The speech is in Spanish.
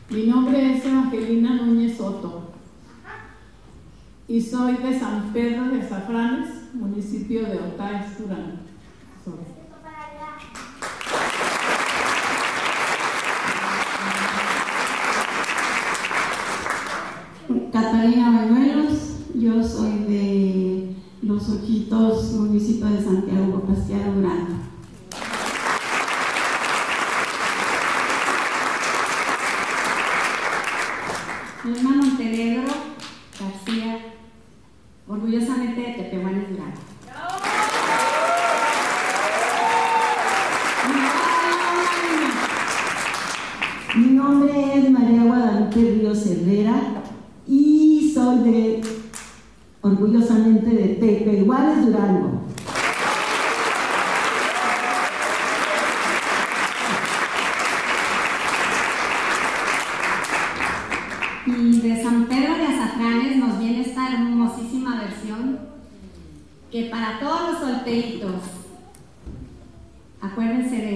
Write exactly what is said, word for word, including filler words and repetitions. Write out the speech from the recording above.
Mi nombre es Evangelina Núñez Soto y soy de San Pedro de Azafranes, municipio de Otaes, Durango. Catalina Bañuelos, yo soy de Los Ojitos, municipio de Santiago Pasquia, Durango. Alma Montenegro García, orgullosamente de Tepehuanes, Durango. Mi nombre es María Guadalupe Ríos Herrera y soy de, orgullosamente, de Tepehuanes, Durango. Y de San Pedro de Azafranes nos viene esta hermosísima versión que para todos los solteritos, acuérdense de